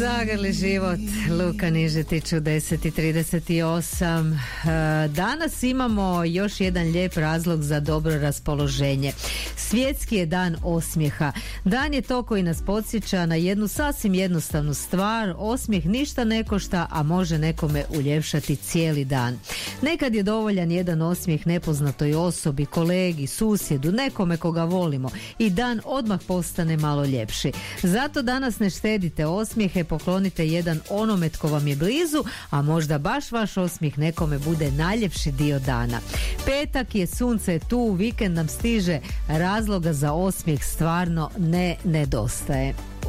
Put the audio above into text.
Zagrli život, Luka Nižetić u 10:38. Danas imamo još jedan lijep razlog za dobro raspoloženje. Svjetski je dan osmijeha. Dan je to koji nas podsjeća na jednu sasvim jednostavnu stvar. Osmijeh ništa ne košta, a može nekome uljepšati cijeli dan. Nekad je dovoljan jedan osmijeh nepoznatoj osobi, kolegi, susjedu, nekome koga volimo i dan odmah postane malo ljepši. Zato danas ne štedite osmijehe, poklonite jedan onome tko vam je blizu, a možda baš vaš osmijeh nekome bude najljepši dio dana. Petak je, sunce je tu, vikend nam stiže, razloga za osmijeh stvarno ne nedostaje.